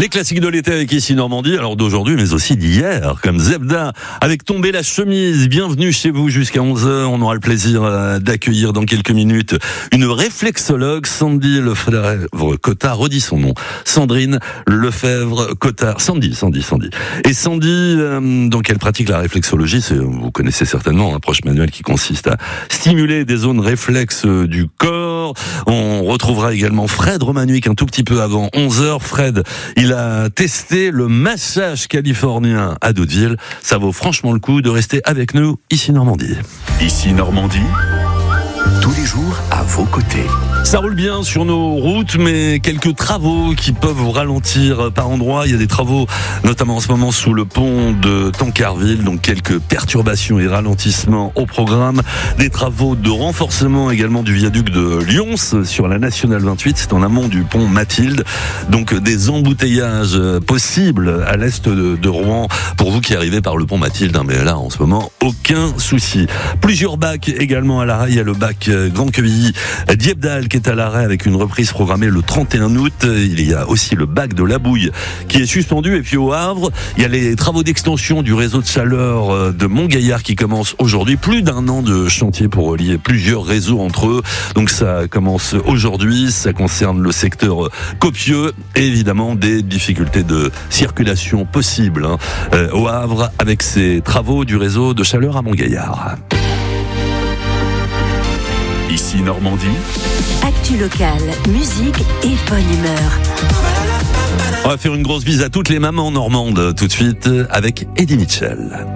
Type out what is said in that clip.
Les classiques de l'été avec Ici Normandie, alors d'aujourd'hui mais aussi d'hier, comme Zebda avec Tomber la chemise. Bienvenue chez vous jusqu'à 11h. On aura le plaisir d'accueillir dans quelques minutes une réflexologue, Sandy Lefebvre-Cotard, redis son nom. Sandrine Lefebvre-Cotard. Sandy. Et Sandy, donc elle pratique la réflexologie, vous connaissez certainement, une approche manuelle qui consiste à stimuler des zones réflexes du corps. On retrouvera également Fred Romanuik un tout petit peu avant 11h. Fred, il a testé le massage californien à Doudeville. Ça vaut franchement le coup de rester avec nous, Ici Normandie. Ici Normandie, tous les jours à vos côtés. Ça roule bien sur nos routes, mais quelques travaux qui peuvent vous ralentir par endroits. Il y a des travaux, notamment en ce moment sous le pont de Tancarville, donc quelques perturbations et ralentissements au programme. Des travaux de renforcement également du viaduc de Lyons sur la Nationale 28, c'est en amont du pont Mathilde. Donc des embouteillages possibles à l'est de Rouen pour vous qui arrivez par le pont Mathilde. Mais là, en ce moment, aucun souci. Plusieurs bacs également à l'arrêt. Il y a le bac Grand Quevilly Diepdal qui est à l'arrêt avec une reprise programmée le 31 août. Il y a aussi le bac de La Bouille qui est suspendu. Et puis au Havre, il y a les travaux d'extension du réseau de chaleur de Montgaillard qui commencent aujourd'hui. Plus d'un an de chantier pour relier plusieurs réseaux entre eux. Donc ça commence aujourd'hui. Ça concerne le secteur Copieux et évidemment des difficultés de circulation possibles au Havre avec ces travaux du réseau de chaleur à Montgaillard. Ici Normandie, actu locale, musique et bonne humeur. On va faire une grosse bise à toutes les mamans normandes tout de suite avec Eddie Mitchell.